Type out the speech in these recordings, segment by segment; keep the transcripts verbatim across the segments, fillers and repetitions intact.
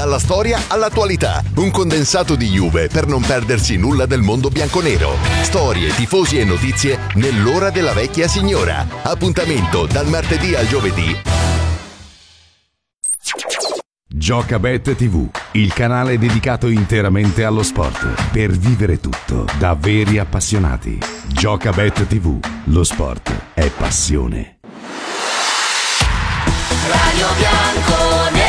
Dalla storia all'attualità, un condensato di Juve per non perdersi nulla del mondo bianconero. Storie, tifosi e notizie nell'ora della vecchia signora. Appuntamento dal martedì al giovedì. Giocabet tivù, il canale dedicato interamente allo sport, per vivere tutto da veri appassionati. Giocabet tivù, lo sport è passione. Radio Bianconera.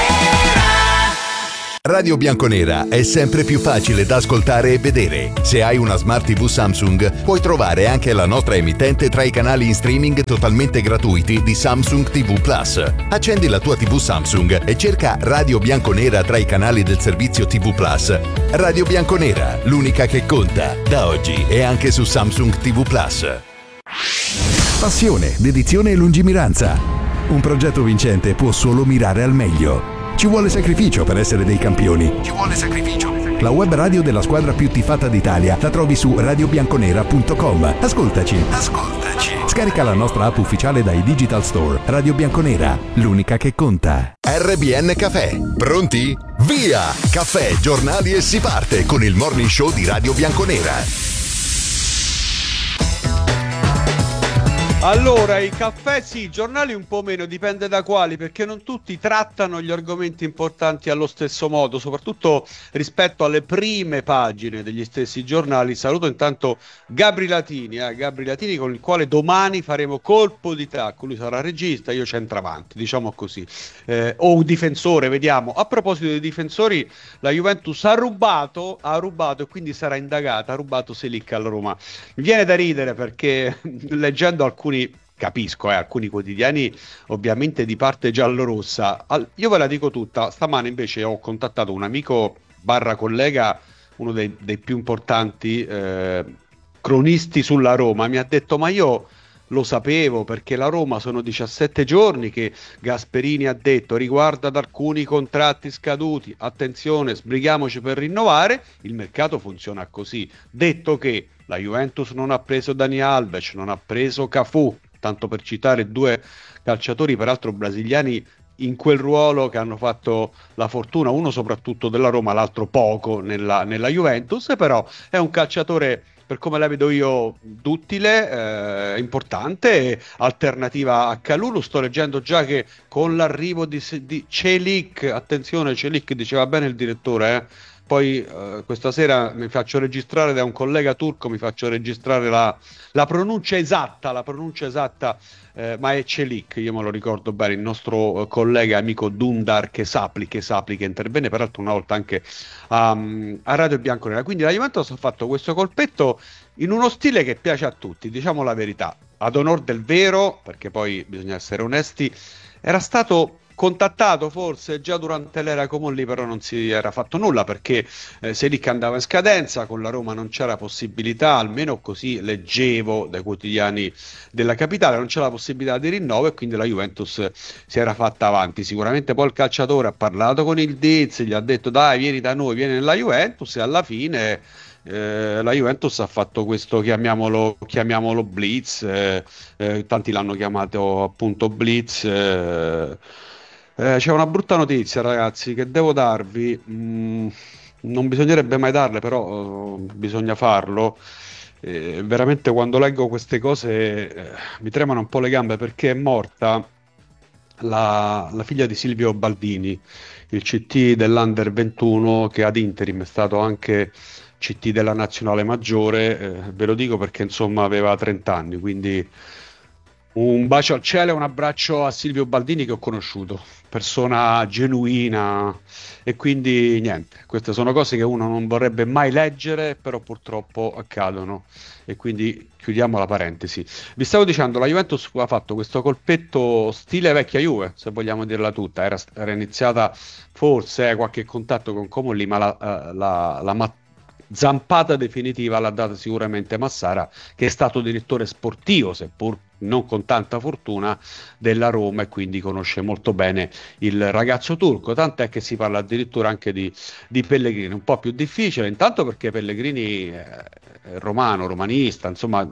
Radio Bianconera è sempre più facile da ascoltare e vedere. Se hai una Smart tivù Samsung, puoi trovare anche la nostra emittente tra i canali in streaming totalmente gratuiti di Samsung tivù Plus. Accendi la tua tivù Samsung e cerca Radio Bianconera tra i canali del servizio tivù Plus. Radio Bianconera, l'unica che conta. Da oggi è anche su Samsung tivù Plus. Passione, dedizione e lungimiranza. Un progetto vincente può solo mirare al meglio. Ci vuole sacrificio per essere dei campioni. Ci vuole sacrificio. La web radio della squadra più tifata d'Italia la trovi su radio bianconera punto com. Ascoltaci. Ascoltaci. Scarica la nostra app ufficiale dai Digital Store. Radio Bianconera, l'unica che conta. R B N Caffè. Pronti? Via! Caffè, giornali e si parte con il morning show di Radio Bianconera. Allora, i caffè sì, i giornali un po' meno, dipende da quali, perché non tutti trattano gli argomenti importanti allo stesso modo, soprattutto rispetto alle prime pagine degli stessi giornali. Saluto intanto Gabri Latini, eh, Gabri Latini con il quale domani faremo colpo di tacco. Lui sarà regista, io centravanti, diciamo così, eh, o un difensore, vediamo. A proposito dei difensori, la Juventus ha rubato, ha rubato e quindi sarà indagata, ha rubato Selic alla Roma. Mi viene da ridere perché leggendo alcuni capisco, eh, alcuni quotidiani ovviamente di parte giallorossa. Al, io ve la dico tutta, stamane invece ho contattato un amico barra collega, uno dei, dei più importanti eh, cronisti sulla Roma, mi ha detto ma io lo sapevo perché la Roma sono diciassette giorni che Gasperini ha detto riguardo ad alcuni contratti scaduti, attenzione, sbrighiamoci per rinnovare, il mercato funziona così. Detto che la Juventus non ha preso Dani Alves, non ha preso Cafu, tanto per citare due calciatori peraltro brasiliani in quel ruolo che hanno fatto la fortuna, uno soprattutto della Roma, l'altro poco nella, nella Juventus, però è un calciatore, per come la vedo io, duttile, eh, importante, alternativa a Kalulu. Sto leggendo già che con l'arrivo di, di Çelik, attenzione, Çelik diceva bene il direttore, eh, poi eh, questa sera mi faccio registrare da un collega turco, mi faccio registrare la, la pronuncia esatta, la pronuncia esatta, eh, ma è Çelik, io me lo ricordo bene, il nostro collega amico Dundar Kesapli, Kesapli che intervenne peraltro una volta anche a, a Radio Bianconera. Quindi la Juventus ha fatto questo colpetto in uno stile che piace a tutti, diciamo la verità, ad onor del vero, perché poi bisogna essere onesti, era stato contattato forse già durante l'era Comolli, però non si era fatto nulla perché eh, Selic andava in scadenza, con la Roma non c'era possibilità, almeno così leggevo dai quotidiani della capitale, non c'era la possibilità di rinnovo e quindi la Juventus si era fatta avanti. Sicuramente poi il calciatore ha parlato con il Diz, gli ha detto dai vieni da noi, vieni nella Juventus e alla fine Eh, la Juventus ha fatto questo, chiamiamolo, chiamiamolo blitz, eh, eh, tanti l'hanno chiamato appunto blitz. eh, eh, c'è una brutta notizia ragazzi che devo darvi, mm, non bisognerebbe mai darle però eh, bisogna farlo. Eh, veramente quando leggo queste cose eh, mi tremano un po' le gambe perché è morta la, la figlia di Silvio Baldini, il C T dell'Under ventuno che ad interim è stato anche C T della nazionale maggiore, eh, ve lo dico perché insomma aveva trenta anni, quindi un bacio al cielo e un abbraccio a Silvio Baldini che ho conosciuto, persona genuina, e quindi niente, queste sono cose che uno non vorrebbe mai leggere, però purtroppo accadono e quindi chiudiamo la parentesi. Vi stavo dicendo, la Juventus ha fatto questo colpetto stile vecchia Juve, se vogliamo dirla tutta, era, era iniziata forse eh, qualche contatto con Comolli, ma la, uh, la, la mat- zampata definitiva l'ha data sicuramente Massara, che è stato direttore sportivo, seppur non con tanta fortuna, della Roma e quindi conosce molto bene il ragazzo turco, tant'è che si parla addirittura anche di, di Pellegrini, un po' più difficile intanto perché Pellegrini è romano, romanista, insomma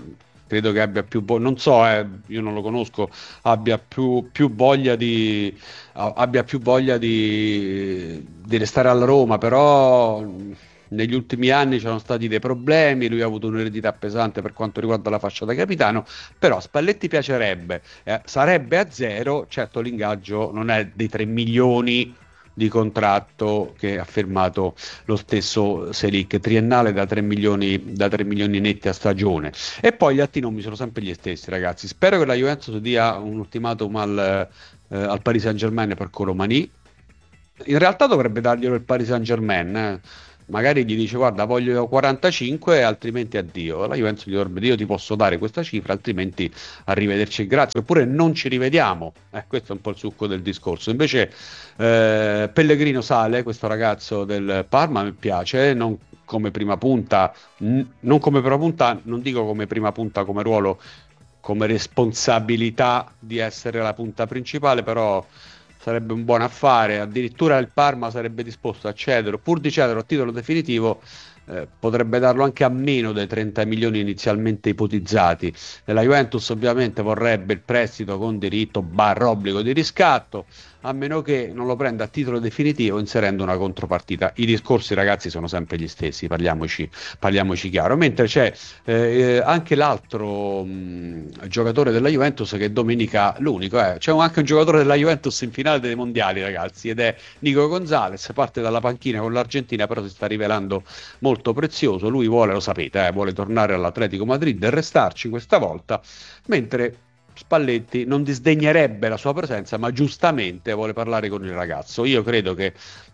credo che abbia più vo- non so, eh, io non lo conosco, abbia più, più voglia di a- abbia più voglia di, di restare alla Roma, però mh, negli ultimi anni c'erano stati dei problemi, lui ha avuto un'eredità pesante per quanto riguarda la fascia da capitano, però Spalletti piacerebbe, eh, sarebbe a zero, certo l'ingaggio non è dei tre milioni di contratto che ha firmato lo stesso Selic, triennale da tre milioni, da tre milioni netti a stagione. E poi gli atti nomi sono sempre gli stessi, ragazzi. Spero che la Juventus dia un ultimatum al, eh, al Paris Saint-Germain per Colomani. In realtà dovrebbe darglielo il Paris Saint-Germain, eh. Magari gli dice guarda voglio quarantacinque altrimenti addio. La Juventus gli dovrebbe dire io ti posso dare questa cifra altrimenti arrivederci e grazie, oppure non ci rivediamo. Eh, questo è un po' il succo del discorso. Invece eh, Pellegrino sale, questo ragazzo del Parma, mi piace, non come prima punta, n- non come prima punta, non dico come prima punta come ruolo, come responsabilità di essere la punta principale, però sarebbe un buon affare, addirittura il Parma sarebbe disposto a cederlo, pur di cederlo a titolo definitivo, eh, potrebbe darlo anche a meno dei trenta milioni inizialmente ipotizzati. E la Juventus ovviamente vorrebbe il prestito con diritto barra obbligo di riscatto, a meno che non lo prenda a titolo definitivo inserendo una contropartita. I discorsi, ragazzi, sono sempre gli stessi, parliamoci, parliamoci chiaro. Mentre c'è eh, anche l'altro mh, giocatore della Juventus che domenica, l'unico, eh, c'è anche un giocatore della Juventus in finale dei mondiali, ragazzi, ed è Nico Gonzalez, parte dalla panchina con l'Argentina, però si sta rivelando molto prezioso. Lui vuole, lo sapete, eh, vuole tornare all'Atletico Madrid e restarci questa volta, mentre Spalletti non disdegnerebbe la sua presenza, ma giustamente vuole parlare con il ragazzo. Io credo che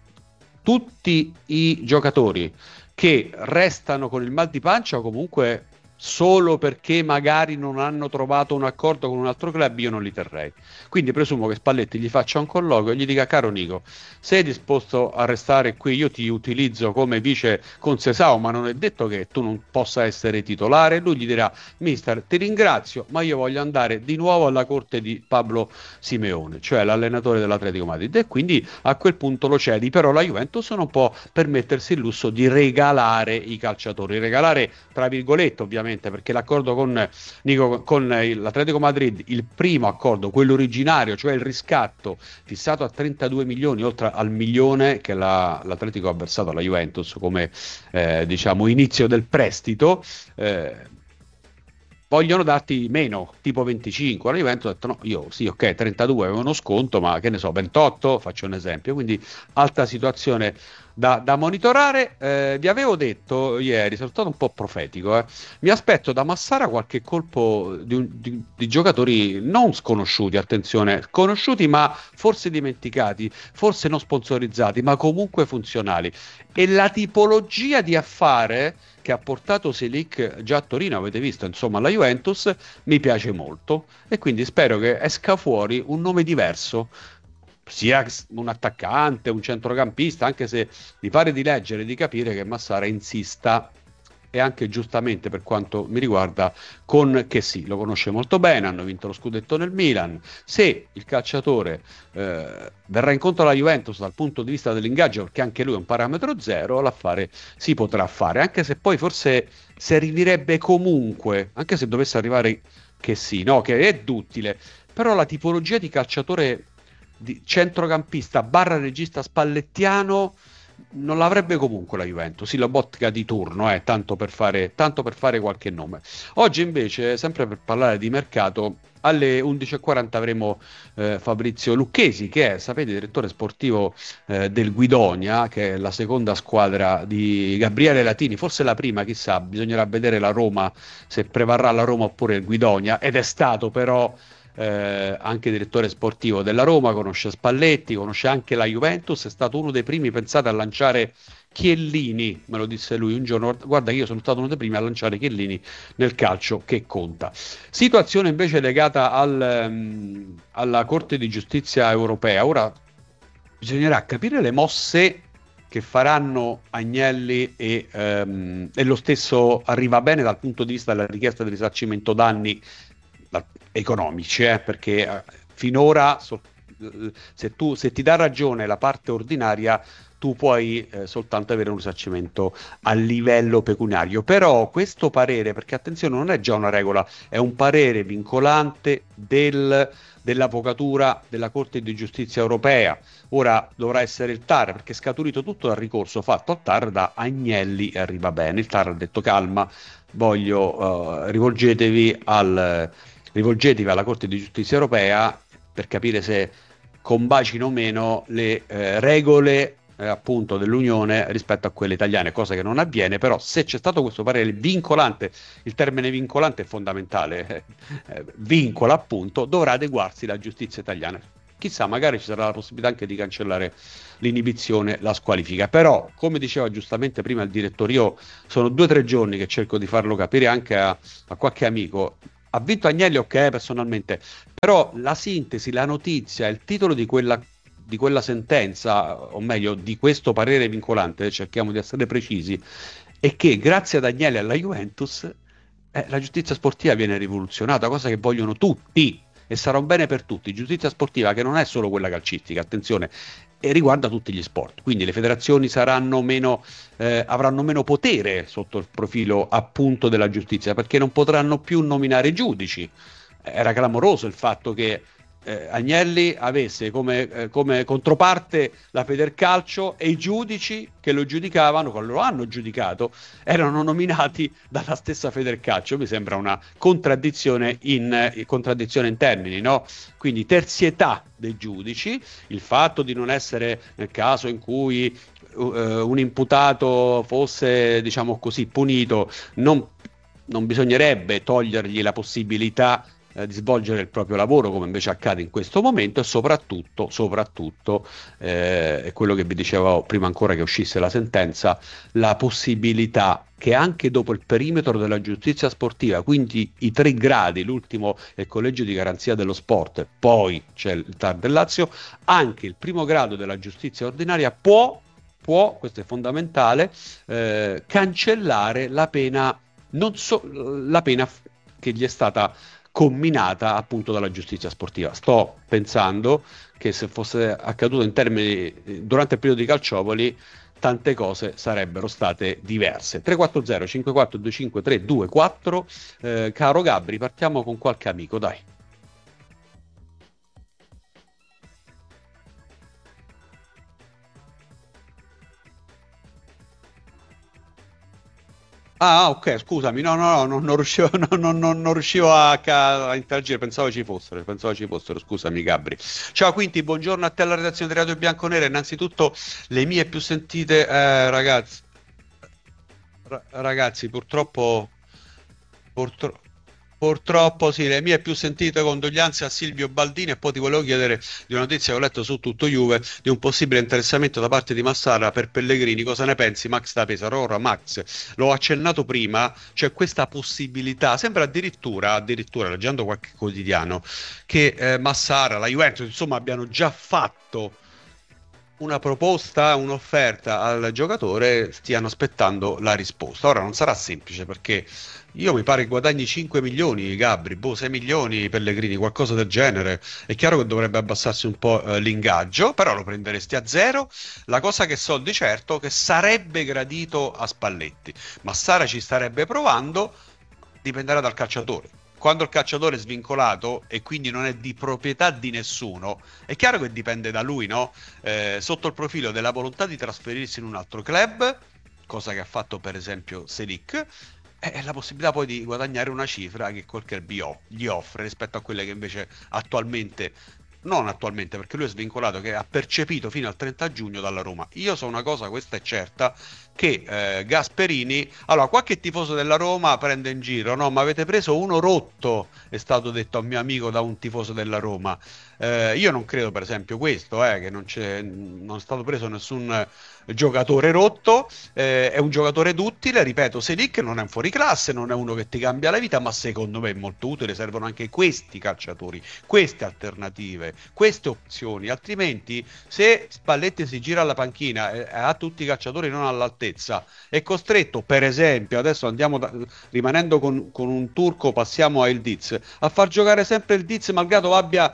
tutti i giocatori che restano con il mal di pancia o comunque solo perché magari non hanno trovato un accordo con un altro club, io non li terrei. Quindi presumo che Spalletti gli faccia un colloquio e gli dica: caro Nico, sei disposto a restare qui, io ti utilizzo come vice con Sesao, ma non è detto che tu non possa essere titolare. Lui gli dirà: mister, ti ringrazio, ma io voglio andare di nuovo alla corte di Pablo Simeone, cioè l'allenatore dell'Atletico Madrid, e quindi a quel punto lo cedi. Però la Juventus non può permettersi il lusso di regalare i calciatori, regalare tra virgolette ovviamente, perché l'accordo con, Nico, con l'Atletico Madrid, il primo accordo, quello originario, cioè il riscatto fissato a trentadue milioni oltre al milione che la, l'Atletico ha versato alla Juventus come eh, diciamo inizio del prestito, eh, vogliono darti meno, tipo venticinque. La Juventus ha detto no, io sì, ok, trentadue avevo uno sconto, ma che ne so, ventotto, faccio un esempio. Quindi alta situazione da, da monitorare. Eh, vi avevo detto ieri, sono stato un po' profetico, eh. Mi aspetto da Massara qualche colpo di, un, di, di giocatori non sconosciuti, attenzione, conosciuti ma forse dimenticati, forse non sponsorizzati, ma comunque funzionali. E la tipologia di affare che ha portato Selic già a Torino, avete visto, insomma, la Juventus, mi piace molto, e quindi spero che esca fuori un nome diverso, sia un attaccante, un centrocampista, anche se mi pare di leggere e di capire che Massara insista, e anche giustamente per quanto mi riguarda, con che sì, lo conosce molto bene, hanno vinto lo scudetto nel Milan. Se il calciatore eh, verrà incontro alla Juventus dal punto di vista dell'ingaggio, perché anche lui è un parametro zero, l'affare si potrà fare, anche se poi forse servirebbe comunque, anche se dovesse arrivare che sì, no, che è duttile, però la tipologia di calciatore di centrocampista barra regista spallettiano non l'avrebbe comunque la Juventus, sì, la botka di turno, eh, tanto per fare, tanto per fare qualche nome. Oggi invece, sempre per parlare di mercato, alle undici e quaranta avremo eh, Fabrizio Lucchesi, che è, sapete, direttore sportivo eh, del Guidonia, che è la seconda squadra di Gabriele Latini, forse la prima, chissà, bisognerà vedere la Roma, se prevarrà la Roma oppure il Guidonia, ed è stato però Eh, anche direttore sportivo della Roma, conosce Spalletti, conosce anche la Juventus, è stato uno dei primi, pensate, a lanciare Chiellini, me lo disse lui un giorno, guarda che io sono stato uno dei primi a lanciare Chiellini nel calcio che conta. Situazione invece legata al, um, alla Corte di Giustizia Europea. Ora bisognerà capire le mosse che faranno Agnelli e, um, e lo stesso Arriva Bene dal punto di vista della richiesta di risarcimento danni economici, eh, perché eh, finora so, se, tu, se ti dà ragione la parte ordinaria, tu puoi eh, soltanto avere un risarcimento a livello pecuniario. Però questo parere, perché attenzione, non è già una regola, è un parere vincolante del, dell'Avvocatura della Corte di Giustizia Europea. Ora dovrà essere il T A R, perché è scaturito tutto dal ricorso fatto al T A R da Agnelli e Arriva Bene. Il T A R ha detto calma, voglio uh, rivolgetevi, al, rivolgetevi alla Corte di Giustizia Europea per capire se combacino o meno le eh, regole eh, appunto dell'Unione rispetto a quelle italiane, cosa che non avviene. Però se c'è stato questo parere vincolante, il termine vincolante è fondamentale, eh, eh, vincola appunto, dovrà adeguarsi la giustizia italiana. Chissà, magari ci sarà la possibilità anche di cancellare l'inibizione, la squalifica. Però, come diceva giustamente prima il direttore, io sono due o tre giorni che cerco di farlo capire anche a, a qualche amico. Ha vinto Agnelli, ok, personalmente, però la sintesi, la notizia, il titolo di quella, di quella sentenza, o meglio di questo parere vincolante, cerchiamo di essere precisi, è che grazie ad Agnelli e alla Juventus eh, la giustizia sportiva viene rivoluzionata, cosa che vogliono tutti, e sarà un bene per tutti. Giustizia sportiva che non è solo quella calcistica, attenzione, e riguarda tutti gli sport. Quindi le federazioni saranno meno, eh, avranno meno potere sotto il profilo appunto della giustizia, perché non potranno più nominare giudici. Era clamoroso il fatto che eh, Agnelli avesse come, eh, come controparte la Federcalcio, e i giudici che lo giudicavano, che lo hanno giudicato, erano nominati dalla stessa Federcalcio. Mi sembra una contraddizione in, eh, contraddizione in termini, no? Quindi terzietà dei giudici, il fatto di non essere, nel caso in cui uh, un imputato fosse, diciamo così, punito, non, non bisognerebbe togliergli la possibilità di svolgere il proprio lavoro, come invece accade in questo momento. E soprattutto, soprattutto eh, è quello che vi dicevo prima ancora che uscisse la sentenza, la possibilità che anche dopo il perimetro della giustizia sportiva, quindi i tre gradi, l'ultimo è il collegio di garanzia dello sport, poi c'è il T A R del Lazio, anche il primo grado della giustizia ordinaria può, può questo è fondamentale, eh, cancellare la pena, non so, la pena che gli è stata comminata appunto dalla giustizia sportiva. Sto pensando che se fosse accaduto in termini durante il periodo di Calciopoli, tante cose sarebbero state diverse. tre quattro zero cinque quattro due cinque tre due quattro. Eh, caro Gabri, partiamo con qualche amico, dai. Ah, ok, scusami, no, no, no, non, non riuscivo, no, non, non- non riuscivo a, ca- a interagire, pensavo ci fossero, pensavo ci fossero, scusami Gabri. Ciao Quinti, buongiorno a te alla redazione di Radio Bianconera. Innanzitutto le mie più sentite, eh, ragazzi, ra- ragazzi, purtroppo, purtro- purtroppo sì, le mie più sentite condoglianze a Silvio Baldini. E poi ti volevo chiedere di una notizia che ho letto su Tutto Juve, di un possibile interessamento da parte di Massara per Pellegrini. Cosa ne pensi, Max da Pesaro? Ora, Max, l'ho accennato prima, c'è questa possibilità, sembra addirittura, addirittura leggendo qualche quotidiano, che eh, Massara, la Juventus, insomma, abbiano già fatto una proposta, un'offerta al giocatore, stiano aspettando la risposta. Ora non sarà semplice, perché io mi pare che guadagni cinque milioni, Gabri, boh, sei milioni Pellegrini, qualcosa del genere. È chiaro che dovrebbe abbassarsi un po' eh, l'ingaggio, però lo prenderesti a zero. La cosa che so di certo che sarebbe gradito a Spalletti. Massara ci starebbe provando, dipenderà dal calciatore. Quando il calciatore è svincolato e quindi non è di proprietà di nessuno, è chiaro che dipende da lui, no? Eh, sotto il profilo della volontà di trasferirsi in un altro club, cosa che ha fatto per esempio Selic, e la possibilità poi di guadagnare una cifra che quel club gli off- gli offre rispetto a quelle che invece attualmente, non attualmente perché lui è svincolato, che ha percepito fino al trenta giugno dalla Roma. Io so una cosa, questa è certa, che eh, Gasperini, allora qualche tifoso della Roma prende in giro, no, ma avete preso uno rotto, è stato detto a un mio amico da un tifoso della Roma. Eh, io non credo per esempio questo, eh, che non c'è, non è stato preso nessun giocatore rotto, eh, è un giocatore duttile, ripeto, Selic non è un fuoriclasse, non è uno che ti cambia la vita, ma secondo me è molto utile, servono anche questi calciatori, queste alternative, queste opzioni, altrimenti se Spalletti si gira alla panchina e ha tutti i calciatori non all'altezza, è costretto, per esempio, adesso andiamo da, rimanendo con, con un turco, passiamo a Il Diz, a far giocare sempre Il Diz malgrado abbia il problema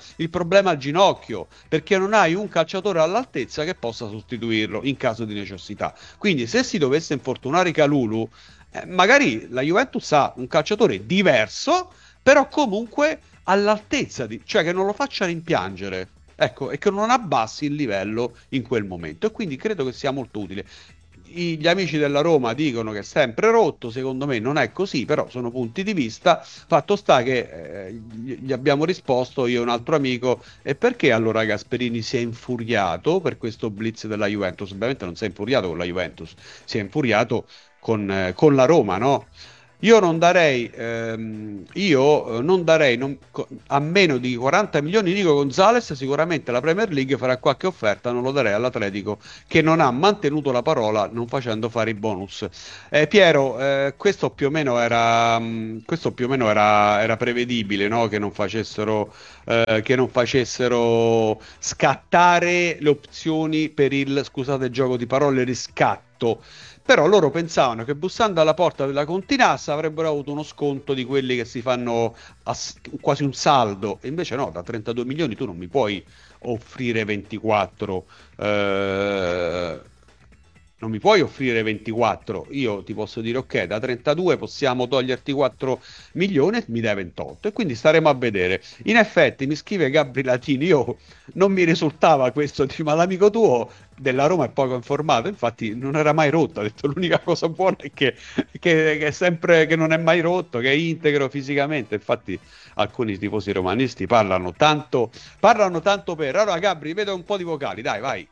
problema al ginocchio, perché non hai un calciatore all'altezza che possa sostituirlo in caso di necessità. Quindi se si dovesse infortunare Kalulu, eh, magari la Juventus ha un calciatore diverso, però comunque all'altezza, di, cioè che non lo faccia rimpiangere, ecco, e che non abbassi il livello in quel momento, e quindi credo che sia molto utile. I, gli amici della Roma dicono che è sempre rotto, secondo me non è così, però sono punti di vista. Fatto sta che eh, gli abbiamo risposto io e un altro amico: e perché allora Gasperini si è infuriato per questo blitz della Juventus? Ovviamente non si è infuriato con la Juventus, si è infuriato con, eh, con la Roma, no? Io non darei, ehm, io eh, non darei non- co- a meno di quaranta milioni Nico Gonzalez. Sicuramente la Premier League farà qualche offerta, non lo darei all'Atletico, che non ha mantenuto la parola non facendo fare i bonus. Eh, Piero, eh, questo più o meno era, mh, questo più o meno era, era prevedibile, no? Che non facessero, eh, che non facessero scattare le opzioni per il, scusate il gioco di parole, riscatto. Però loro pensavano che bussando alla porta della Continassa avrebbero avuto uno sconto di quelli che si fanno ass- quasi un saldo, e invece no, da trentadue milioni tu non mi puoi offrire ventiquattro, eh, non mi puoi offrire ventiquattro. Io ti posso dire ok, da trentadue possiamo toglierti quattro milioni e mi dai ventotto, e quindi staremo a vedere. In effetti mi scrive Gabri Latini, io non mi risultava questo, dice, ma l'amico tuo della Roma è poco informato, infatti non era mai rotto, ha detto l'unica cosa buona è che, che, che è sempre, che non è mai rotto, che è integro fisicamente. Infatti alcuni tifosi romanisti parlano tanto, parlano tanto per... Allora Gabri, vedo un po' di vocali, dai, vai.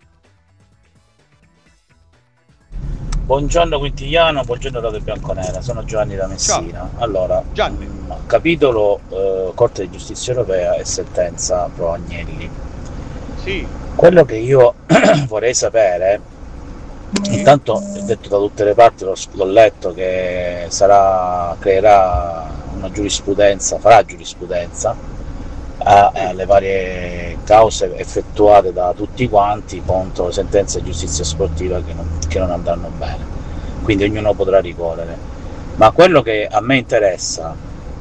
Buongiorno Quintigliano, buongiorno Radio Bianconera, sono Giovanni da Messina. Ciao. Allora, Gianni. mh, capitolo eh, Corte di Giustizia Europea e sentenza pro Agnelli. Sì. Quello che io vorrei sapere, intanto è detto da tutte le parti, l'ho, l'ho letto, che sarà, creerà una giurisprudenza, farà giurisprudenza a- alle varie cause effettuate da tutti quanti contro sentenze di giustizia sportiva che non, che non andranno bene, quindi ognuno potrà ricorrere. Ma quello che a me interessa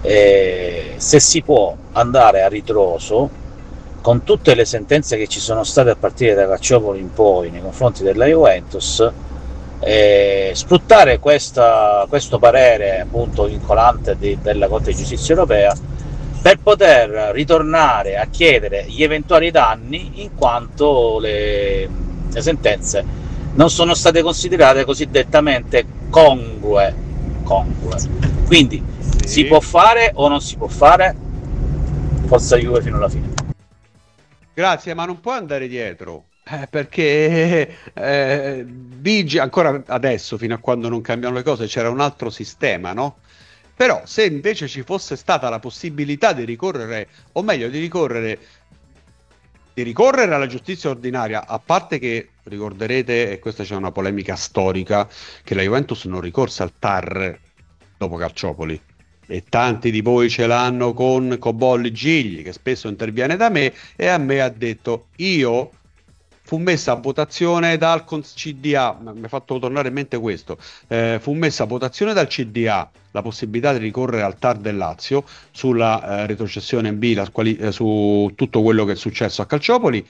è se si può andare a ritroso con tutte le sentenze che ci sono state a partire da Calciopoli in poi nei confronti della Juventus, eh, sfruttare questa, questo parere appunto vincolante di, della Corte di Giustizia Europea per poter ritornare a chiedere gli eventuali danni, in quanto le, le sentenze non sono state considerate cosiddettamente congrue, congrue. Quindi Sì. si può fare o non si può fare? Forza Juve fino alla fine. Grazie, ma non puoi andare dietro, eh, perché eh, vige ancora adesso, fino a quando non cambiano le cose, c'era un altro sistema, no? Però se invece ci fosse stata la possibilità di ricorrere, o meglio di ricorrere, di ricorrere alla giustizia ordinaria, a parte che ricorderete, e questa c'è una polemica storica, che la Juventus non ricorse al T A R dopo Calciopoli, e tanti di voi ce l'hanno con Cobolli Gigli, che spesso interviene da me, e a me ha detto: io fu messa a votazione dal C D A, mi ha fatto tornare in mente questo, eh, fu messa a votazione dal C D A la possibilità di ricorrere al T A R del Lazio sulla eh, retrocessione in B, la quali- eh, su tutto quello che è successo a Calciopoli,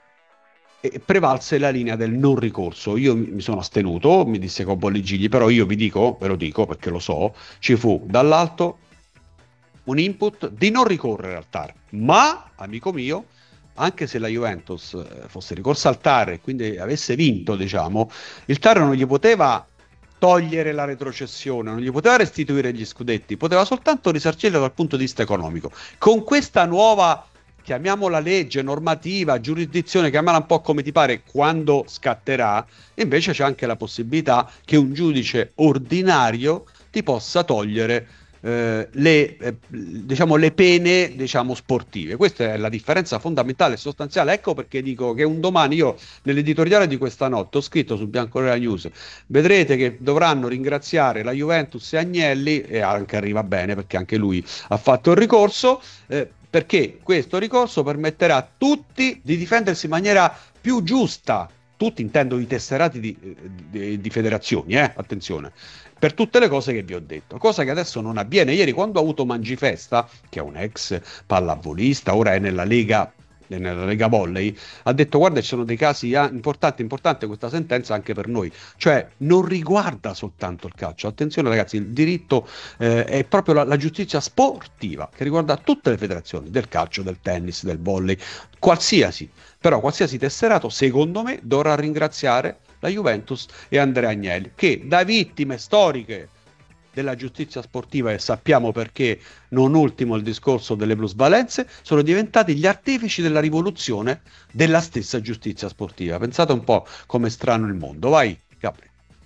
e prevalse la linea del non ricorso. Io mi mi sono astenuto, mi disse Cobolli Gigli, però io vi dico, ve lo dico perché lo so, ci fu dall'alto un input di non ricorrere al T A R, ma, amico mio, anche se la Juventus eh, fosse ricorsa al T A R e quindi avesse vinto, diciamo, il T A R non gli poteva togliere la retrocessione, non gli poteva restituire gli scudetti, poteva soltanto risarcirlo dal punto di vista economico. Con questa nuova, chiamiamola legge, normativa, giurisdizione, chiamala un po' come ti pare, quando scatterà, invece c'è anche la possibilità che un giudice ordinario ti possa togliere eh, le, eh, diciamo, le pene, diciamo, sportive. Questa è la differenza fondamentale e sostanziale. Ecco perché dico che un domani, io nell'editoriale di questa notte ho scritto su Bianconera News, vedrete che dovranno ringraziare la Juventus e Agnelli, e anche arriva bene perché anche lui ha fatto il ricorso, eh, perché questo ricorso permetterà a tutti di difendersi in maniera più giusta. Tutti intendo i tesserati di, di, di federazioni, eh? Attenzione, per tutte le cose che vi ho detto, cosa che adesso non avviene. Ieri, quando ho avuto Mangifesta, che è un ex pallavolista, ora è nella Lega nella Lega Volley, ha detto guarda ci sono dei casi ah, importanti, importante questa sentenza anche per noi, cioè non riguarda soltanto il calcio, attenzione ragazzi, il diritto eh, è proprio la, la giustizia sportiva che riguarda tutte le federazioni del calcio, del tennis, del volley, qualsiasi, però qualsiasi tesserato secondo me dovrà ringraziare la Juventus e Andrea Agnelli che da vittime storiche della giustizia sportiva, e sappiamo perché, non ultimo il discorso delle plusvalenze, sono diventati gli artefici della rivoluzione della stessa giustizia sportiva. Pensate un po' come strano il mondo. Vai, Capri.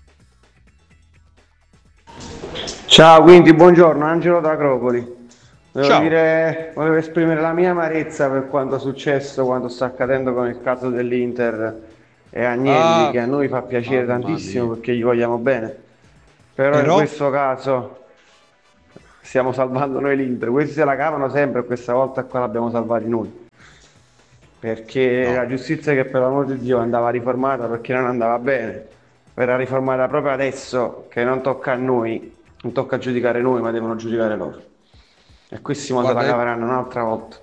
Ciao, quindi buongiorno, Angelo da Acropoli. Volevo, Ciao. dire, volevo esprimere la mia amarezza per quanto è successo, quanto sta accadendo con il caso dell'Inter e Agnelli, Ah, che a noi fa piacere mamma tantissimo mia. perché gli vogliamo bene. Però, Però in questo caso stiamo salvando noi l'Inter. Questi se la cavano sempre e questa volta qua l'abbiamo salvati noi. Perché no. la giustizia, che per l'amor di Dio andava riformata perché non andava bene, verrà riformata proprio adesso che non tocca a noi, non tocca giudicare noi, ma devono giudicare loro. E questi mo se la Guarda, caveranno un'altra volta.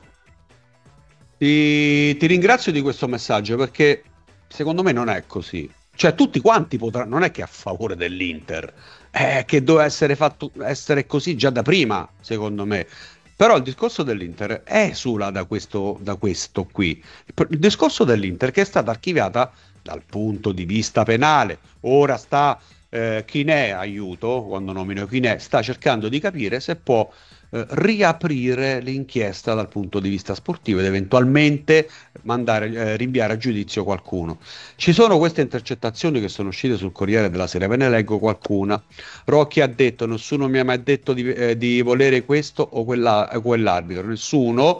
ti, ti ringrazio di questo messaggio perché secondo me non è così. Cioè tutti quanti potranno, non è che è a favore dell'Inter, è che doveva essere fatto essere così già da prima, secondo me. Però il discorso dell'Inter esula da questo, da questo qui. Il discorso dell'Inter che è stata archiviata dal punto di vista penale, ora sta eh, Chinè, aiuto, quando nomino Chinè, sta cercando di capire se può eh, riaprire l'inchiesta dal punto di vista sportivo ed eventualmente mandare, eh, rinviare a giudizio qualcuno. Ci sono queste intercettazioni che sono uscite sul Corriere della Sera, ve ne leggo qualcuna. Rocchi ha detto: nessuno mi ha mai detto di, eh, di volere questo o quella, quell'arbitro, nessuno.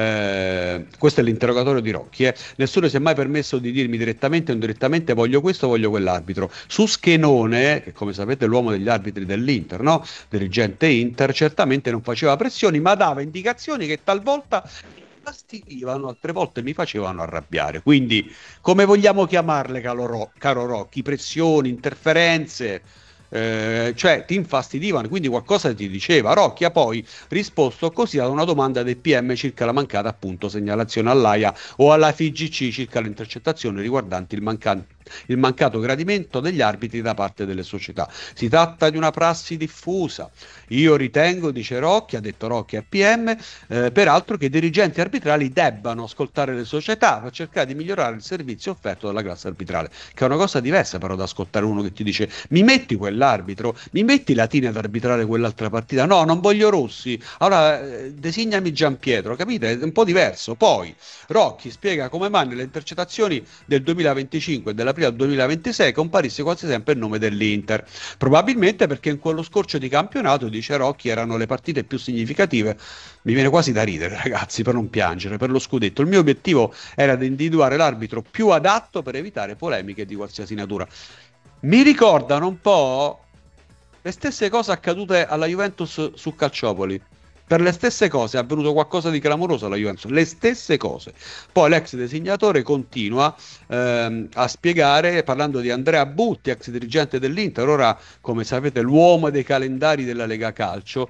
Eh, questo è l'interrogatorio di Rocchi, eh. Nessuno si è mai permesso di dirmi direttamente o indirettamente voglio questo o voglio quell'arbitro. Su Schenone, che come sapete è l'uomo degli arbitri dell'Inter, no? Dirigente Inter, certamente non faceva pressioni ma dava indicazioni che talvolta fastidivano, altre volte mi facevano arrabbiare. Quindi come vogliamo chiamarle, caro, Ro- caro Rocchi? Pressioni, interferenze, eh, cioè ti infastidivano, quindi qualcosa ti diceva. Rocchi ha poi risposto così ad una domanda del P M circa la mancata appunto segnalazione all'A I A o alla F I G C circa le intercettazioni riguardanti il mancato il mancato gradimento degli arbitri da parte delle società. Si tratta di una prassi diffusa. Io ritengo, dice Rocchi, ha detto Rocchi a P M, eh, peraltro che i dirigenti arbitrali debbano ascoltare le società per cercare di migliorare il servizio offerto dalla classe arbitrale, che è una cosa diversa però da ascoltare uno che ti dice mi metti quell'arbitro, mi metti Latini ad arbitrare quell'altra partita, no, non voglio Rossi, allora eh, designami Gianpietro, capite? È un po' diverso. Poi Rocchi spiega come mai nelle intercettazioni del duemilaventicinque e della prima al duemilaventisei comparisse quasi sempre il nome dell'Inter, probabilmente perché in quello scorcio di campionato, dice Rocchi, erano le partite più significative. Mi viene quasi da ridere, ragazzi, per non piangere, per lo scudetto. Il mio obiettivo era di individuare l'arbitro più adatto per evitare polemiche di qualsiasi natura. Mi ricordano un po' le stesse cose accadute alla Juventus su Calciopoli. Per le stesse cose è avvenuto qualcosa di clamoroso alla Juventus, le stesse cose. Poi l'ex designatore continua ehm, a spiegare, parlando di Andrea Butti, ex dirigente dell'Inter, ora come sapete l'uomo dei calendari della Lega Calcio.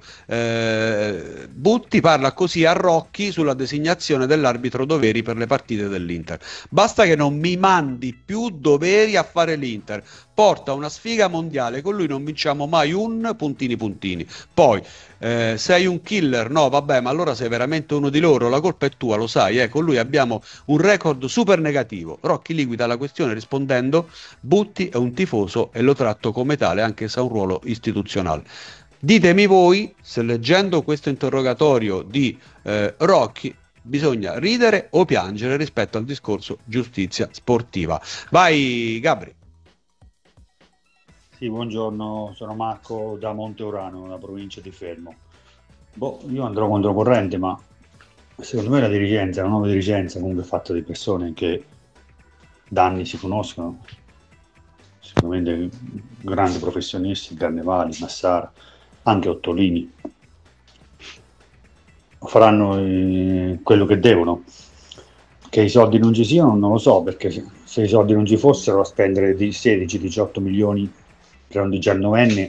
eh, Butti parla così a Rocchi sulla designazione dell'arbitro Doveri per le partite dell'Inter. Basta che non mi mandi più Doveri a fare l'Inter, porta una sfiga mondiale, con lui non vinciamo mai un puntini puntini. Poi eh, sei un killer, no vabbè, ma allora sei veramente uno di loro, la colpa è tua, lo sai, eh? Con lui abbiamo un record super negativo. Rocchi liquida la questione rispondendo: Butti è un tifoso e lo tratto come tale anche se ha un ruolo istituzionale. Ditemi voi se leggendo questo interrogatorio di eh, Rocchi bisogna ridere o piangere rispetto al discorso giustizia sportiva. Vai Gabri. Sì, buongiorno, sono Marco da Monte Urano, nella provincia di Fermo. Boh, io andrò controcorrente, ma secondo me la dirigenza, la nuova dirigenza comunque è fatta di persone che da anni si conoscono, sicuramente grandi professionisti, Carnevali, Massara, anche Ottolini. Faranno eh, quello che devono. Che i soldi non ci siano non lo so, perché se, se i soldi non ci fossero a spendere di sedici diciotto milioni per un diciannovenne,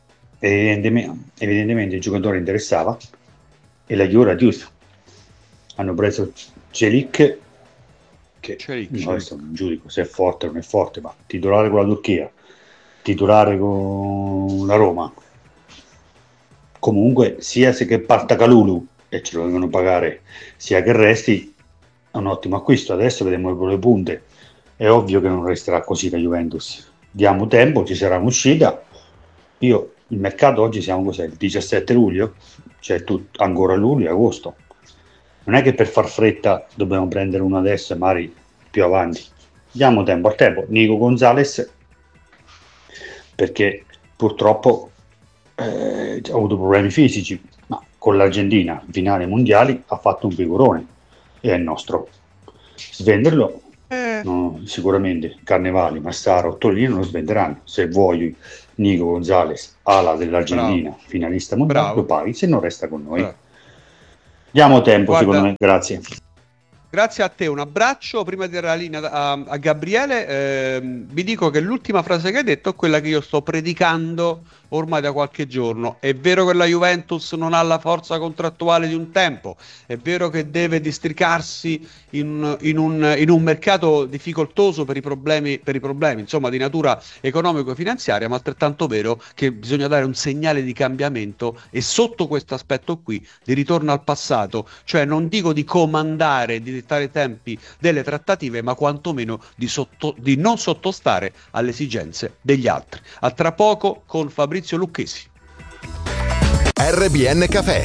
evidentemente, evidentemente il giocatore interessava e la Juve era giusta. hanno preso Celik, che Celik, adesso non giudico se è forte o non è forte, ma titolare con la Turchia, titolare con la Roma, comunque sia se che parta Kalulu e ce lo devono pagare, sia che resti, è un ottimo acquisto. Adesso vediamo le punte, è ovvio che non resterà così la Juventus, diamo tempo, ci sarà un'uscita. Io il mercato oggi siamo cos'è, il diciassette luglio, cioè tut- ancora luglio e agosto, non è che per far fretta dobbiamo prendere uno adesso e magari più avanti, diamo tempo al tempo. Nico Gonzalez, perché purtroppo eh, ha avuto problemi fisici, ma con l'Argentina in finale mondiali ha fatto un figurone e è nostro. Svenderlo Eh, no, sicuramente Carnevali, Massaro, Ottolino lo svenderanno. Se vuoi Nico Gonzalez, ala dell'Argentina, Bravo. finalista mondiale, Bravo. lo paghi, se non resta con noi. Bravo. Diamo tempo, Guarda- secondo me, grazie. Grazie a te, un abbraccio. Prima di dare la linea a, a Gabriele, ehm, vi dico che l'ultima frase che hai detto è quella che io sto predicando ormai da qualche giorno. È vero che la Juventus non ha la forza contrattuale di un tempo, è vero che deve districarsi in, in un, in un mercato difficoltoso per i problemi, per i problemi, insomma, di natura economico-finanziaria, ma altrettanto vero che bisogna dare un segnale di cambiamento e sotto questo aspetto qui di ritorno al passato, cioè non dico di comandare, di dettare i tempi delle trattative, ma quantomeno di, sotto, di non sottostare alle esigenze degli altri. A tra poco con Fabrizio Lucchesi. R B N Café.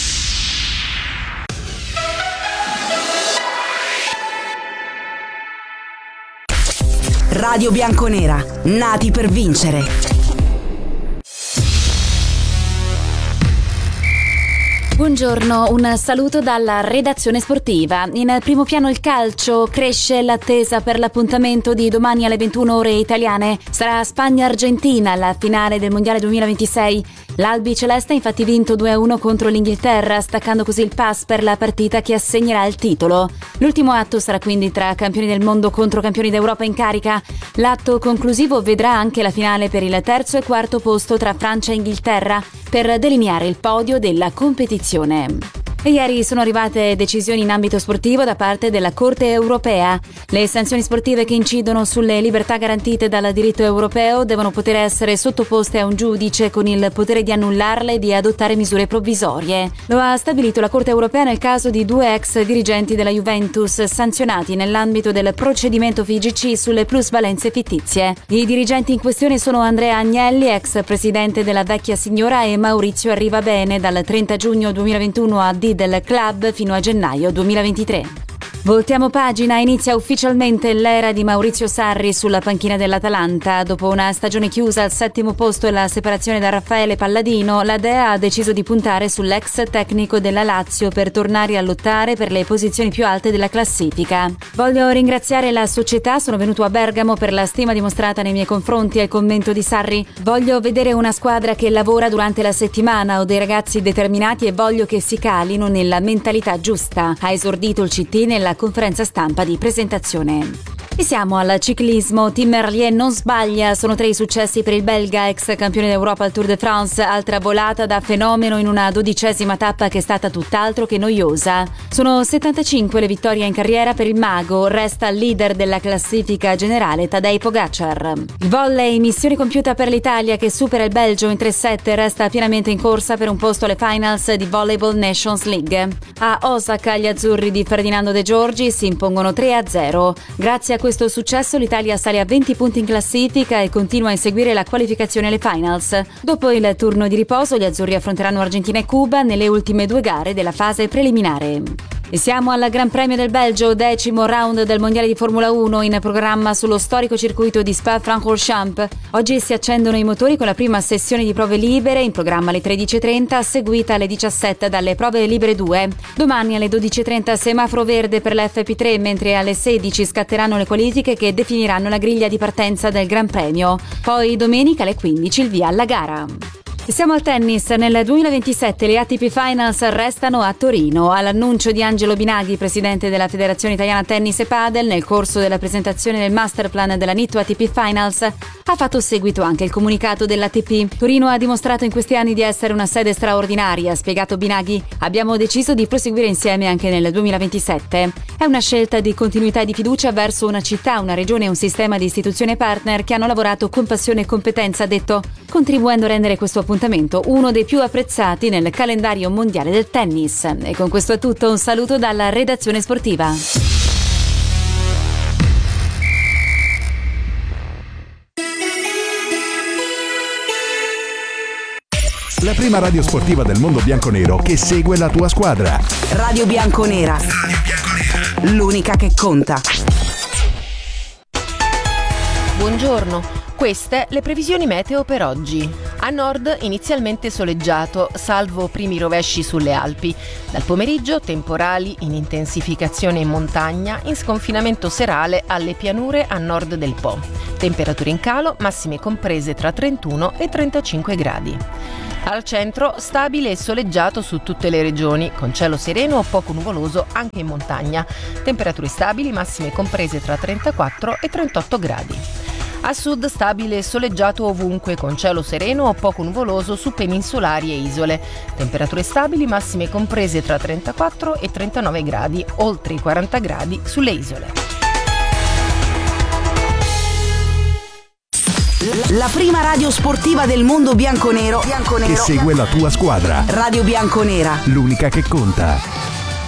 Radio Bianconera, nati per vincere. Buongiorno, un saluto dalla redazione sportiva. In primo piano il calcio, cresce l'attesa per l'appuntamento di domani alle ventuno ore italiane. Sarà Spagna-Argentina la finale del Mondiale duemilaventisei. L'Albi Celeste ha infatti vinto due a uno contro l'Inghilterra, staccando così il pass per la partita che assegnerà il titolo. L'ultimo atto sarà quindi tra campioni del mondo contro campioni d'Europa in carica. L'atto conclusivo vedrà anche la finale per il terzo e quarto posto tra Francia e Inghilterra, per delineare il podio della competizione. E ieri sono arrivate decisioni in ambito sportivo da parte della Corte europea. Le sanzioni sportive che incidono sulle libertà garantite dal diritto europeo devono poter essere sottoposte a un giudice con il potere di annullarle e di adottare misure provvisorie. Lo ha stabilito la Corte europea nel caso di due ex dirigenti della Juventus sanzionati nell'ambito del procedimento F I G C sulle plusvalenze fittizie. I dirigenti in questione sono Andrea Agnelli, ex presidente della Vecchia Signora, e Maurizio Arrivabene, dal trenta giugno duemilaventuno a D del club fino a gennaio duemilaventitré. Voltiamo pagina, inizia ufficialmente l'era di Maurizio Sarri sulla panchina dell'Atalanta. Dopo una stagione chiusa al settimo posto e la separazione da Raffaele Palladino, la Dea ha deciso di puntare sull'ex tecnico della Lazio per tornare a lottare per le posizioni più alte della classifica. Voglio ringraziare la società, sono venuto a Bergamo per la stima dimostrata nei miei confronti, è il commento di Sarri. Voglio vedere una squadra che lavora durante la settimana, ho dei ragazzi determinati e voglio che si calino nella mentalità giusta, ha esordito il C T nella conferenza stampa di presentazione. E siamo al ciclismo. Tim Merlier non sbaglia, sono tre i successi per il belga, ex campione d'Europa al Tour de France, altra volata da fenomeno in una dodicesima tappa che è stata tutt'altro che noiosa. Sono settantacinque le vittorie in carriera per il mago, resta il leader della classifica generale Tadej Pogacar. Il volley, missione compiuta per l'Italia che supera il Belgio in tre sette, resta pienamente in corsa per un posto alle finals di Volleyball Nations League. A Osaka gli azzurri di Ferdinando De Giorgi si impongono tre a zero. Grazie a questo successo l'Italia sale a venti punti in classifica e continua a inseguire la qualificazione alle finals. Dopo il turno di riposo gli azzurri affronteranno Argentina e Cuba nelle ultime due gare della fase preliminare. E siamo al Gran Premio del Belgio, decimo round del Mondiale di Formula uno in programma sullo storico circuito di Spa-Francorchamps. Oggi si accendono i motori con la prima sessione di prove libere, in programma alle tredici e trenta, seguita alle diciassette dalle prove libere due. Domani alle dodici e trenta semaforo verde per la F P tre, mentre alle sedici scatteranno le qualifiche che definiranno la griglia di partenza del Gran Premio. Poi domenica alle quindici il via alla gara. Siamo al tennis. Nel duemilaventisette le A T P Finals restano a Torino. All'annuncio di Angelo Binaghi, presidente della Federazione Italiana Tennis e Padel, nel corso della presentazione del masterplan della Nitto A T P Finals, ha fatto seguito anche il comunicato dell'A T P. Torino ha dimostrato in questi anni di essere una sede straordinaria, ha spiegato Binaghi. Abbiamo deciso di proseguire insieme anche nel duemilaventisette. È una scelta di continuità e di fiducia verso una città, una regione e un sistema di istituzioni e partner che hanno lavorato con passione e competenza, ha detto, contribuendo a rendere questo appuntamento uno dei più apprezzati nel calendario mondiale del tennis. E con questo è tutto, un saluto dalla redazione sportiva. La prima radio sportiva del mondo bianconero che segue la tua squadra. Radio Bianconera. L'unica che conta. Buongiorno. Queste le previsioni meteo per oggi. A nord inizialmente soleggiato, salvo primi rovesci sulle Alpi. Dal pomeriggio temporali in intensificazione in montagna, in sconfinamento serale alle pianure a nord del Po. Temperature in calo, massime comprese tra trentuno e trentacinque gradi. Al centro stabile e soleggiato su tutte le regioni, con cielo sereno o poco nuvoloso anche in montagna. Temperature stabili, massime comprese tra trentaquattro e trentotto gradi. A sud stabile e soleggiato ovunque, con cielo sereno o poco nuvoloso su peninsulari e isole. Temperature stabili, massime comprese tra trentaquattro e trentanove gradi, oltre i quaranta gradi sulle isole. La prima radio sportiva del mondo bianconero, bianconero che segue la tua squadra. Radio Bianconera. L'unica che conta.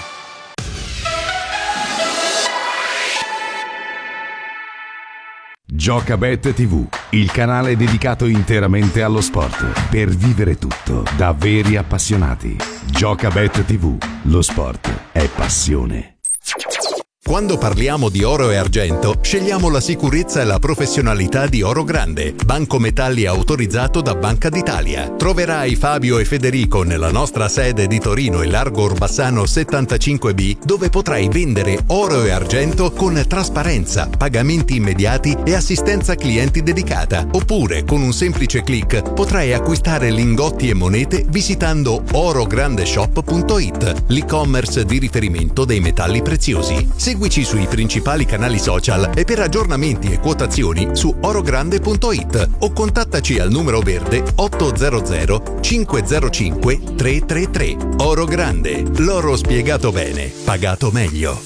Giocabet tivù, il canale dedicato interamente allo sport, per vivere tutto da veri appassionati. Giocabet tivù, lo sport è passione. Quando parliamo di oro e argento, scegliamo la sicurezza e la professionalità di Oro Grande, banco metalli autorizzato da Banca d'Italia. Troverai Fabio e Federico nella nostra sede di Torino e Largo Orbassano settantacinque B, dove potrai vendere oro e argento con trasparenza, pagamenti immediati e assistenza clienti dedicata. Oppure, con un semplice click, potrai acquistare lingotti e monete visitando orograndeshop punto it, l'e-commerce di riferimento dei metalli preziosi. Seguici sui principali canali social e per aggiornamenti e quotazioni su orogrande punto it o contattaci al numero verde ottocento cinquecentocinque trecentotrentatré. Oro Grande, l'oro spiegato bene, pagato meglio.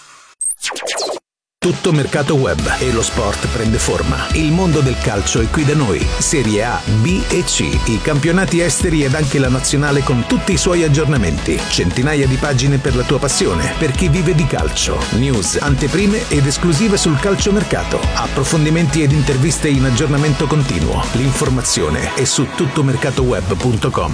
Tutto mercato web e lo sport prende forma. Il mondo del calcio è qui da noi. Serie A, B e C, i campionati esteri ed anche la nazionale con tutti i suoi aggiornamenti. Centinaia di pagine per la tua passione, per chi vive di calcio. News, anteprime ed esclusive sul calciomercato. Approfondimenti ed interviste in aggiornamento continuo. L'informazione è su tuttomercatoweb punto com.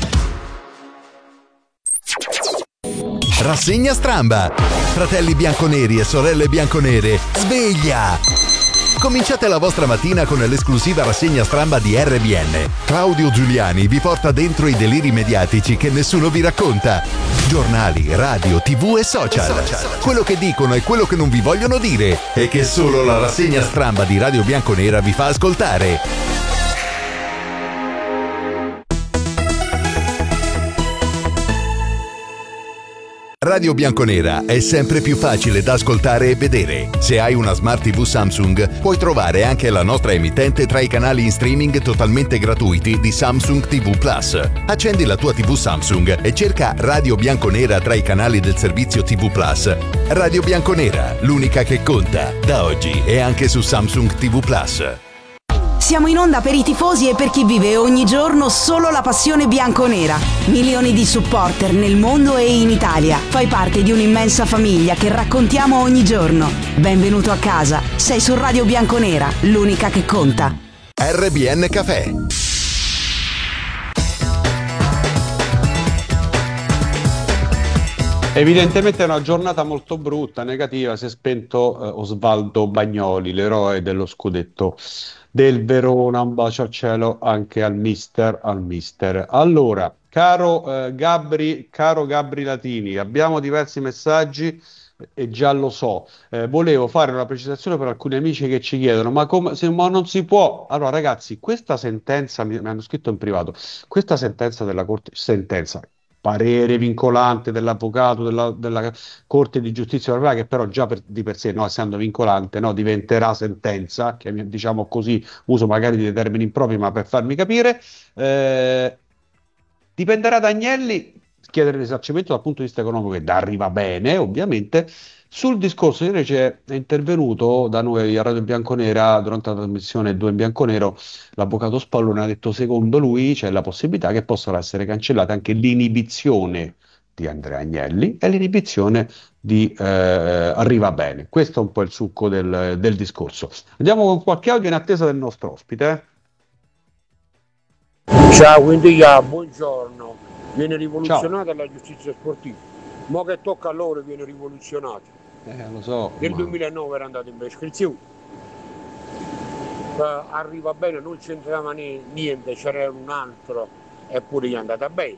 Rassegna Stramba! Fratelli bianconeri e sorelle bianconere, sveglia! Cominciate la vostra mattina con l'esclusiva rassegna Stramba di R B N. Claudio Giuliani vi porta dentro i deliri mediatici che nessuno vi racconta. Giornali, radio, tv e social. Quello che dicono e quello che non vi vogliono dire e che solo la rassegna Stramba di Radio Bianconera vi fa ascoltare. Radio Bianconera è sempre più facile da ascoltare e vedere. Se hai una Smart tivù Samsung, puoi trovare anche la nostra emittente tra i canali in streaming totalmente gratuiti di Samsung tivù Plus. Accendi la tua tivù Samsung e cerca Radio Bianconera tra i canali del servizio tivù Plus. Radio Bianconera, l'unica che conta, da oggi e anche su Samsung tivù Plus. Siamo in onda per i tifosi e per chi vive ogni giorno solo la passione bianconera. Milioni di supporter nel mondo e in Italia. Fai parte di un'immensa famiglia che raccontiamo ogni giorno. Benvenuto a casa. Sei su Radio Bianconera, l'unica che conta. R B N Café. Evidentemente è una giornata molto brutta, negativa. Si è spento eh, Osvaldo Bagnoli, l'eroe dello scudetto del Verona. Un bacio al cielo anche al mister, al mister. Allora, caro eh, Gabri, caro Gabri Latini, abbiamo diversi messaggi e già lo so. Eh, volevo fare una precisazione per alcuni amici che ci chiedono, ma, come, se, ma non si può? Allora ragazzi, questa sentenza, mi, mi hanno scritto in privato, questa sentenza della Corte, sentenza, parere vincolante dell'avvocato della, della Corte di Giustizia Europea, che però già per, di per sé, no, essendo vincolante, no, diventerà sentenza, che diciamo così, uso magari dei termini impropri, ma per farmi capire, eh, dipenderà da Agnelli chiedere risarcimento dal punto di vista economico, ed arriva bene, ovviamente. Sul discorso invece è intervenuto da noi a Radio Bianconera durante la trasmissione due in Bianconero l'avvocato Spallone, ha detto secondo lui c'è la possibilità che possa essere cancellata anche l'inibizione di Andrea Agnelli e l'inibizione di eh, Arriva Bene. Questo è un po' il succo del, del discorso. Andiamo con qualche audio in attesa del nostro ospite. Ciao, quindi ah, buongiorno. Viene rivoluzionata Ciao. La giustizia sportiva. Mo che tocca a loro viene rivoluzionata. Eh, lo so. Nel ma... duemilanove era andato in prescrizione. Uh, Arriva Bene, non c'entrava niente, c'era un altro, eppure gli è andata bene.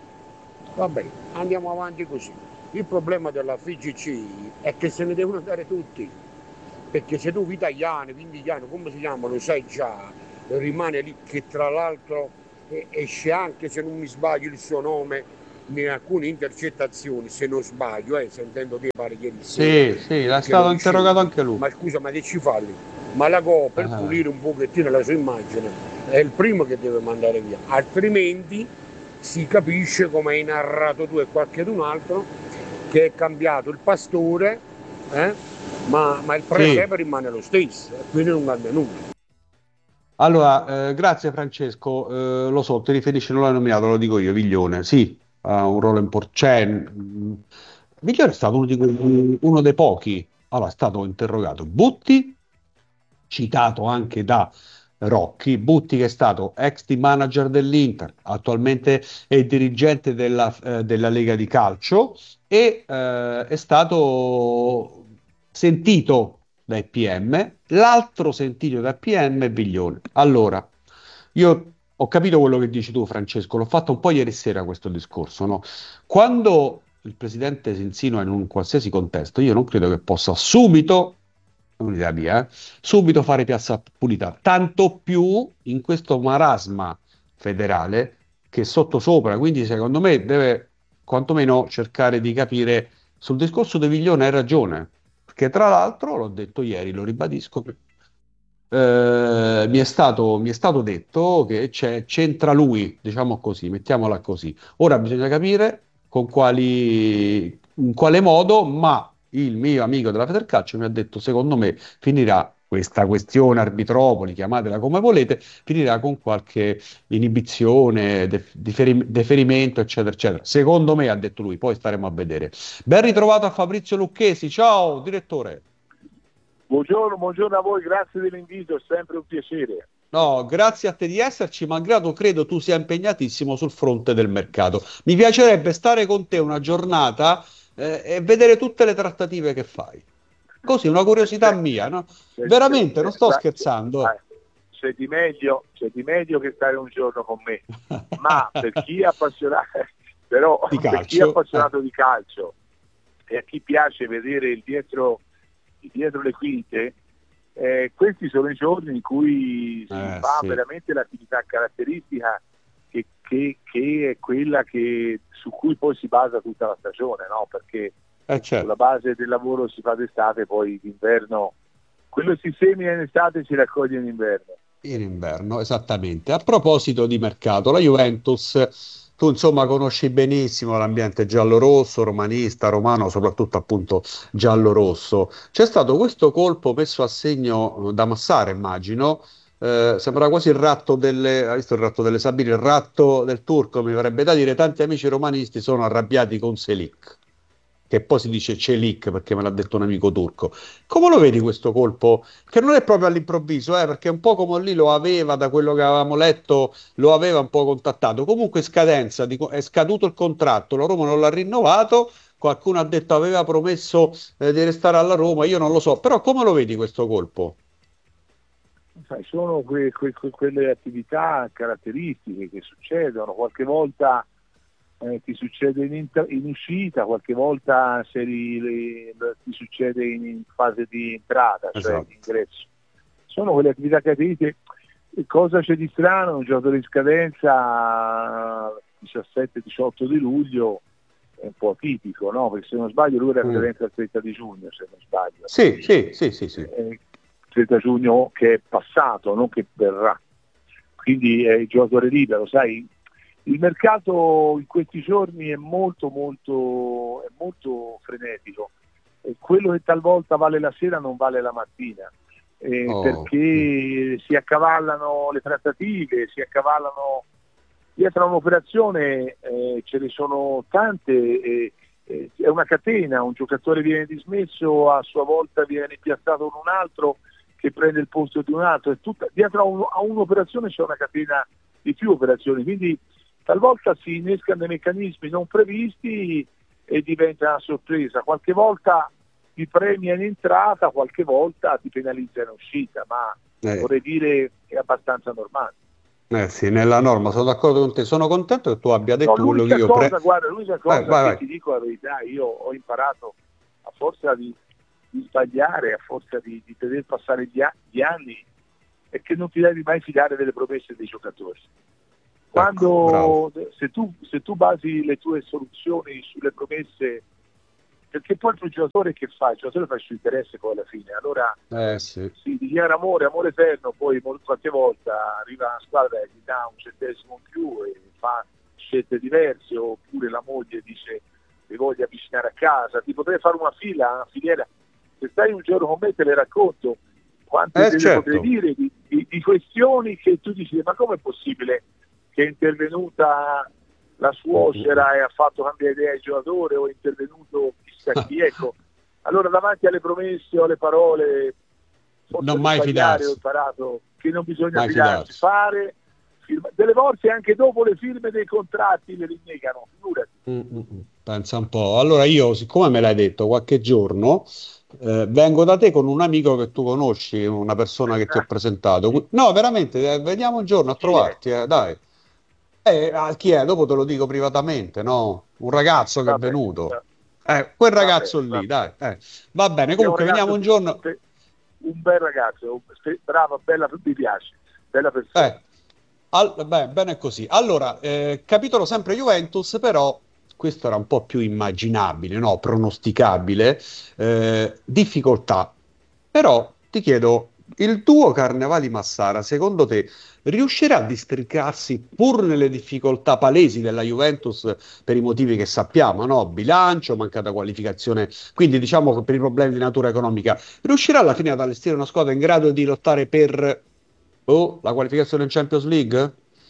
Va bene, andiamo avanti così. Il problema della F I G C è che se ne devono andare tutti. Perché se tu italiano, vindigliano, come si chiama, lo sai già, rimane lì, che tra l'altro esce anche, se non mi sbaglio, il suo nome in alcune intercettazioni, se non sbaglio, eh, sentendo te pare ieri sera. Sì, sì, è stato interrogato anche lui. Ma scusa, ma che ci fa lì? Ma la Go, per ah. pulire un pochettino la sua immagine, è il primo che deve mandare via, altrimenti si capisce, come hai narrato tu e qualcun altro, che è cambiato il pastore, eh, ma, ma il presepe sì. rimane lo stesso, quindi non cambia nulla. Allora, eh, grazie Francesco, eh, lo so, ti riferisci, non l'hai nominato, lo dico io, Viglione, sì, ha un ruolo importante, cioè, mh, Viglione è stato uno, di quei, uno dei pochi, allora è stato interrogato Butti, citato anche da Rocchi, Butti che è stato ex team manager dell'Inter, attualmente è dirigente della, eh, della Lega di Calcio e eh, è stato sentito dai P M, l'altro sentito dai P M è Viglione. Allora, io ho capito quello che dici tu Francesco, l'ho fatto un po' ieri sera questo discorso, no? Quando il presidente si insinua in un qualsiasi contesto, io non credo che possa subito, è un'idea mia, eh, subito fare piazza pulita, tanto più in questo marasma federale che è sottosopra, quindi secondo me deve quantomeno cercare di capire. Sul discorso di Viglione hai ragione, che tra l'altro, l'ho detto ieri, lo ribadisco, eh, mi, è stato, mi è stato detto che c'è, c'entra lui, diciamo così, mettiamola così. Ora bisogna capire con quali, in quale modo, ma il mio amico della Federcalcio mi ha detto, secondo me, finirà questa questione arbitropoli, chiamatela come volete, finirà con qualche inibizione, def- differi- deferimento, eccetera, eccetera. Secondo me, ha detto lui, poi staremo a vedere. Ben ritrovato a Fabrizio Lucchesi, ciao direttore. Buongiorno, buongiorno a voi, grazie dell'invito, è sempre un piacere. No, grazie a te di esserci, malgrado credo tu sia impegnatissimo sul fronte del mercato. Mi piacerebbe stare con te una giornata eh, e vedere tutte le trattative che fai. Così, una curiosità mia, no? Veramente, non sto scherzando. C'è di meglio, c'è di meglio che stare un giorno con me, ma per chi è appassionato, però di calcio, per chi è appassionato eh. di calcio e a chi piace vedere il dietro, il dietro le quinte, eh, questi sono i giorni in cui si eh, fa sì. veramente l'attività caratteristica che, che, che è quella che, su cui poi si basa tutta la stagione, no? Perché Eh certo. sulla base del lavoro si fa d'estate, poi d'inverno, quello si semina in estate e si raccoglie in inverno. In inverno, esattamente. A proposito di mercato, la Juventus, tu insomma conosci benissimo l'ambiente giallo-rosso, romanista, romano, soprattutto appunto giallo-rosso. C'è stato questo colpo messo a segno da Massara, immagino, eh, sembra quasi il ratto delle, hai visto il ratto delle Sabine, il ratto del turco, mi verrebbe da dire, tanti amici romanisti sono arrabbiati con Selic, che poi si dice Celik perché me l'ha detto un amico turco. Come lo vedi questo colpo? Che non è proprio all'improvviso, eh, perché un po' come lì lo aveva, da quello che avevamo letto, lo aveva un po' contattato. Comunque scadenza, di, è scaduto il contratto, la Roma non l'ha rinnovato, qualcuno ha detto aveva promesso eh, di restare alla Roma, io non lo so, però come lo vedi questo colpo? Sai, sono que, que, que, quelle attività caratteristiche che succedono, qualche volta eh, ti succede in, int- in uscita, qualche volta se ri- le- ti succede in, in fase di entrata, cioè Esatto. di ingresso. Sono quelle attività che ti dice cosa c'è di strano, un giocatore in scadenza diciassette diciotto di luglio è un po' atipico, no? Perché se non sbaglio lui era Mm. presente al trenta di giugno, se non sbaglio. Sì, sì, sì, sì, sì. Eh, trenta giugno che è passato, non che verrà. Quindi è il giocatore libero, sai. Il mercato in questi giorni è molto molto è molto frenetico. E quello che talvolta vale la sera non vale la mattina. Eh, Oh. perché si accavallano le trattative, si accavallano dietro a un'operazione, eh, ce ne sono tante, eh, eh, è una catena, un giocatore viene dismesso, a sua volta viene rimpiazzato con un altro che prende il posto di un altro, è tutta, dietro a, un, a un'operazione c'è una catena di più operazioni, quindi talvolta si innescano dei meccanismi non previsti e diventa una sorpresa, qualche volta ti premia in entrata, qualche volta ti penalizza in uscita, ma Eh. vorrei dire è abbastanza normale. Eh sì, nella norma, sono d'accordo con te. Sono contento che tu abbia detto No, quello che l'unica io cosa, pre... guarda, l'unica cosa Vai, vai, che vai. ti dico la verità, io ho imparato a forza di, di sbagliare, a forza di, di vedere passare gli, a- gli anni, è che non ti devi mai fidare delle promesse dei giocatori. Quando bravo. se tu, se tu basi le tue soluzioni sulle promesse, perché poi il tuo giocatore che fa? Il giocatore fa il suo interesse poi alla fine, allora Eh sì. si dichiara amore, amore eterno, poi mol- qualche volta arriva una squadra e gli dà un centesimo in più e fa scelte diverse, oppure la moglie dice mi voglio avvicinare a casa, ti potrei fare una fila, una filiera, se stai un giorno con me te le racconto quante Eh, te ne certo. potrei dire di, di, di questioni che tu dici ma com'è possibile che è intervenuta la suocera e ha fatto cambiare idea al giocatore o è intervenuto chissà chi, ecco. Allora davanti alle promesse o alle parole forse Non mai sbagliare, fidarsi. ho imparato che non bisogna Mai fidarsi, fidarsi. fare firma- delle volte anche dopo le firme dei contratti le rinnegano, figurati. Mm, mm, mm. Pensa un po'. Allora io, siccome me l'hai detto qualche giorno, eh, vengo da te con un amico che tu conosci, una persona che ti ho presentato. Qui- No, veramente, eh, veniamo un giorno a trovarti, eh, dai. Eh, ah, chi è? Dopo te lo dico privatamente, no? Un ragazzo che è Vabbè, venuto. Eh, quel va ragazzo bene, lì, va dai. eh. Va bene, È un comunque ragazzo veniamo un giorno. spe- un bel ragazzo, spe- bravo, bella, mi piace, bella persona. Eh, al- beh, bene così. Allora, eh, capitolo sempre Juventus, però questo era un po' più immaginabile, no? Pronosticabile. Eh, difficoltà. Però ti chiedo, il tuo Carnevali Massara, secondo te, riuscirà a districarsi pur nelle difficoltà palesi della Juventus per i motivi che sappiamo, no? Bilancio, mancata qualificazione, quindi diciamo che per i problemi di natura economica, riuscirà alla fine ad allestire una squadra in grado di lottare per oh, la qualificazione in Champions League?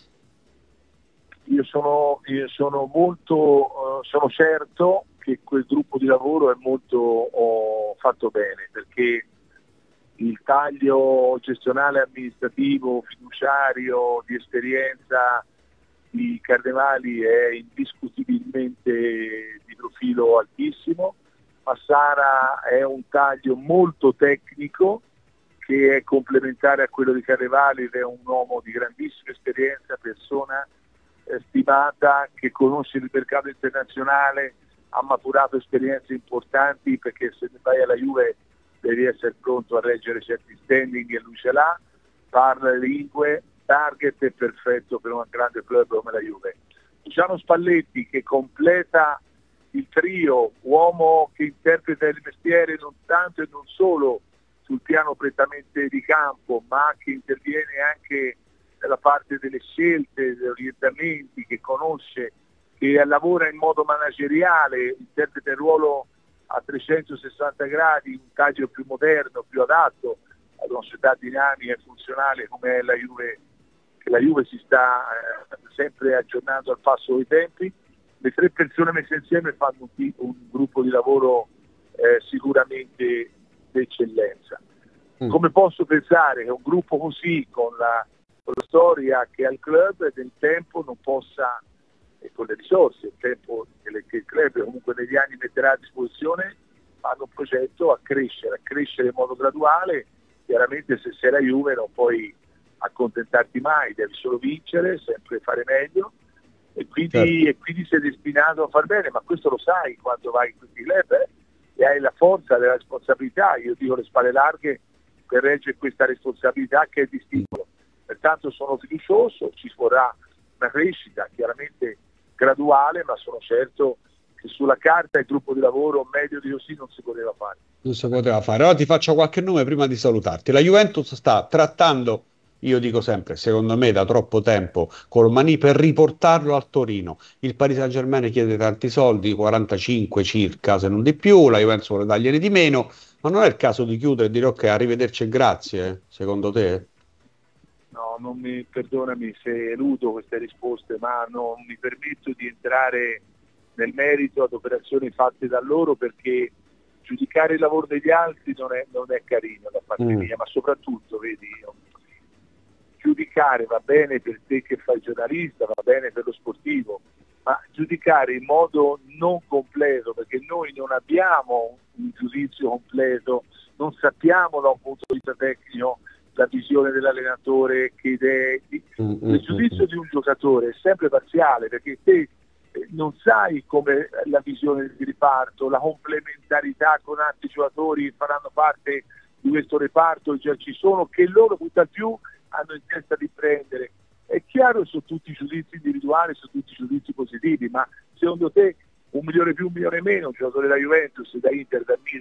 Io sono, io sono molto, eh, sono certo che quel gruppo di lavoro è molto oh, fatto bene, perché il taglio gestionale, amministrativo, fiduciario, di esperienza di Carnevali è indiscutibilmente di profilo altissimo. Massara è un taglio molto tecnico che è complementare a quello di Carnevali ed è un uomo di grandissima esperienza, persona eh, stimata, che conosce il mercato internazionale, ha maturato esperienze importanti, perché se vai alla Juve devi essere pronto a reggere certi standing e lui ce l'ha, parla le lingue, target è perfetto per un grande club come la Juve. Luciano Spalletti che completa il trio, uomo che interpreta il mestiere non tanto e non solo sul piano prettamente di campo, ma che interviene anche nella parte delle scelte, degli orientamenti, che conosce, che lavora in modo manageriale, interpreta il ruolo a trecentosessanta gradi, un taglio più moderno, più adatto ad una società dinamica e funzionale come è la Juve, che la Juve si sta eh, sempre aggiornando al passo dei tempi. Le tre persone messe insieme fanno un, un gruppo di lavoro eh, sicuramente d'eccellenza. Mm. Come posso pensare che un gruppo così, con la, con la storia che ha il club e del tempo, non possa, e con le risorse, il tempo che, le, che il club comunque negli anni metterà a disposizione, fanno un progetto a crescere, a crescere in modo graduale. Chiaramente se sei la Juve non puoi accontentarti mai, devi solo vincere, sempre fare meglio, e quindi, certo. e quindi sei destinato a far bene, ma questo lo sai quando vai in questi club, eh? E hai la forza della responsabilità, io dico le spalle larghe per reggere questa responsabilità che è di stimolo. Pertanto sono fiducioso, ci vorrà una crescita chiaramente graduale, ma sono certo che sulla carta il gruppo di lavoro meglio di così non si poteva fare. Non si poteva fare. Ora ti faccio qualche nome prima di salutarti. La Juventus sta trattando, io dico sempre, secondo me da troppo tempo, Colmani per riportarlo al Torino. Il Paris Saint-Germain chiede tanti soldi, quarantacinque circa, se non di più, la Juventus vuole dargliene di meno, ma non è il caso di chiudere e dire ok, arrivederci e grazie, secondo te? No, non mi, perdonami se eludo queste risposte, ma non mi permetto di entrare nel merito ad operazioni fatte da loro, perché giudicare il lavoro degli altri non è, non è carino da parte Mm. mia, ma soprattutto, vedi, io, giudicare va bene per te che fai il giornalista, va bene per lo sportivo, ma giudicare in modo non completo, perché noi non abbiamo un giudizio completo, non sappiamo da un punto di vista tecnico la visione dell'allenatore, che idee. Mm, Il giudizio di un giocatore è sempre parziale, perché te eh, non sai come la visione di riparto, la complementarità con altri giocatori che faranno parte di questo reparto, già ci sono, che loro tutt'al più hanno in testa di prendere. È chiaro che sono tutti giudizi individuali, sono tutti giudizi positivi, ma secondo te un milione più, un milione meno, un giocatore da Juventus, da Inter, da Milan,